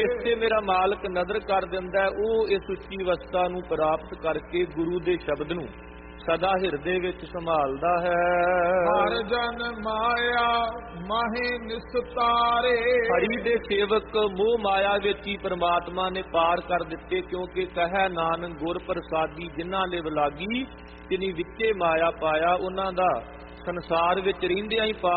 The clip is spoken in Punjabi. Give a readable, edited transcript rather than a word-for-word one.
ਜਿੱਥੇ ਮੇਰਾ ਮਾਲਕ ਨਦਰ ਕਰ ਦਿੰਦਾ ਹੈ, ਉਹ ਇਸ ਉੱਚੀ ਅਵਸਥਾ ਨੂੰ ਪ੍ਰਾਪਤ ਕਰਕੇ ਗੁਰੂ ਦੇ ਸ਼ਬਦ ਨੂੰ ਸਦਾ ਹਿਰਦੇ ਵਿੱਚ ਸੰਭਾਲਦਾ ਹੈ। ਹਰ ਜਨ ਮਾਇਆ ਮਾਹੇ ਨਿਸਤਾਰੇ। ਹਰੀ ਦੇ ਸੇਵਕ ਮੋਹ ਮਾਇਆ ਵਿੱਚ ਹੀ ਪ੍ਰਮਾਤਮਾ ਨੇ ਪਾਰ ਕਰ ਦਿੱਤੇ, ਕਿਉਂਕਿ ਕਹੈ ਨਾਨਕ ਗੁਰ ਪ੍ਰਸਾਦੀ ਜਿਨ੍ਹਾਂ ਲਿਵ ਲਾਗੀ ਤਿਨੀ ਵਿੱਚੇ ਮਾਇਆ ਪਾਇਆ। ਉਹਨਾਂ ਦਾ ਸੰਸਾਰ ਵਿੱਚ ਰਹਿੰਦਿਆਂ ਹੀ